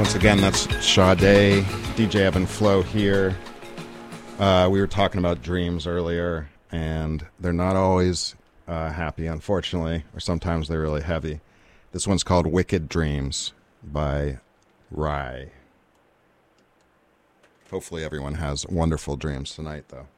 Once again, that's Sade, DJ Evan Flow here. We were talking about dreams earlier, and they're not always happy, unfortunately, or sometimes they're really heavy. This one's called Wicked Dreams by Rye. Hopefully everyone has wonderful dreams tonight, though.